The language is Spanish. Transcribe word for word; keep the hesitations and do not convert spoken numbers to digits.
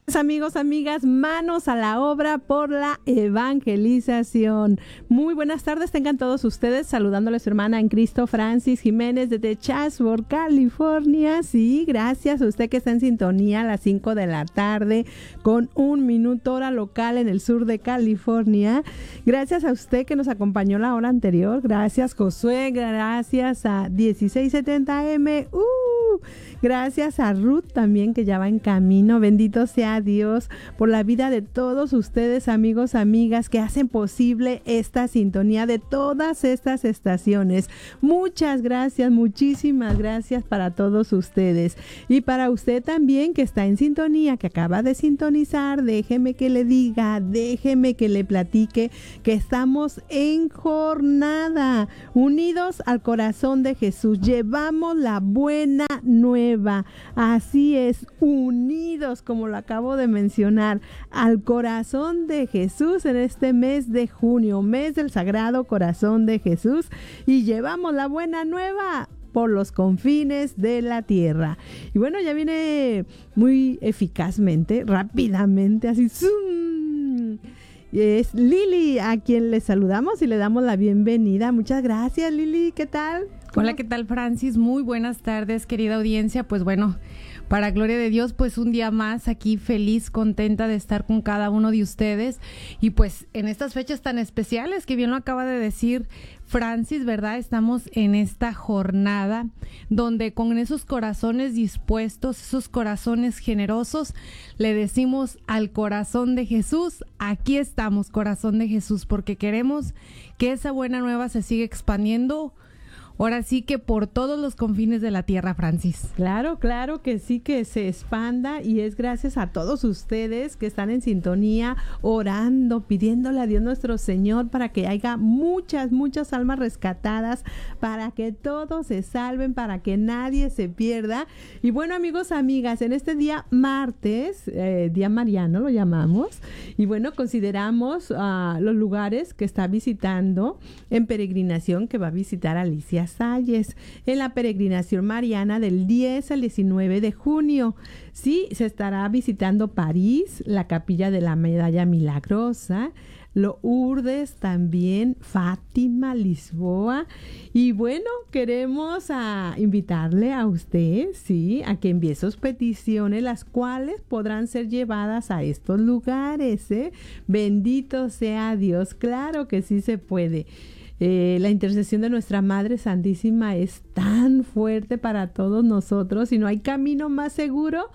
Amigos, amigas, manos a la obra por la evangelización. Muy buenas tardes, tengan todos ustedes, saludándoles su hermana en Cristo, Francis Jiménez, desde Chatsworth, California. Sí, gracias a usted que está en sintonía a las cinco de la tarde, con un minuto hora local en el sur de California. Gracias a usted que nos acompañó la hora anterior. Gracias, Josué. Gracias a dieciséis setenta eme. Uh, gracias a Ruth también, que ya va en camino. Bendito sea Dios por la vida de todos ustedes, amigos, amigas, que hacen posible esta sintonía de todas estas estaciones. Muchas gracias, muchísimas gracias para todos ustedes. Y para usted también que está en sintonía, que acaba de sintonizar, déjeme que le diga, déjeme que le platique que estamos en jornada, unidos al corazón de Jesús. Llevamos la buena nueva. Así es, unidos, como lo acabo de mencionar, al corazón de Jesús en este mes de junio, mes del Sagrado Corazón de Jesús, y llevamos la buena nueva por los confines de la tierra. Y bueno, ya viene muy eficazmente, rápidamente, así ¡zum! Es Lili, a quien le saludamos y le damos la bienvenida. Muchas gracias, Lili, ¿qué tal? ¿Cómo? Hola, ¿qué tal, Francis? Muy buenas tardes, querida audiencia. Pues bueno, para gloria de Dios, pues un día más aquí, feliz, contenta de estar con cada uno de ustedes. Y pues en estas fechas tan especiales, que bien lo acaba de decir Francis, ¿verdad? Estamos en esta jornada donde con esos corazones dispuestos, esos corazones generosos, le decimos al corazón de Jesús: aquí estamos, corazón de Jesús, porque queremos que esa buena nueva se siga expandiendo. Ahora sí que por todos los confines de la tierra, Francis. Claro, claro que sí, que se expanda, y es gracias a todos ustedes que están en sintonía, orando, pidiéndole a Dios nuestro Señor para que haya muchas, muchas almas rescatadas, para que todos se salven, para que nadie se pierda. Y bueno, amigos, amigas, en este día martes, eh, día mariano lo llamamos, y bueno, consideramos uh, los lugares que está visitando en peregrinación, que va a visitar Alicia Salles en la peregrinación mariana del diez al diecinueve de junio. Sí, se estará visitando París, la Capilla de la Medalla Milagrosa, Lourdes también, Fátima, Lisboa. Y bueno, queremos a invitarle a usted, sí, a que envíe sus peticiones, las cuales podrán ser llevadas a estos lugares, ¿eh? Bendito sea Dios, claro que sí se puede. Eh, la intercesión de nuestra Madre Santísima es tan fuerte para todos nosotros, y no hay camino más seguro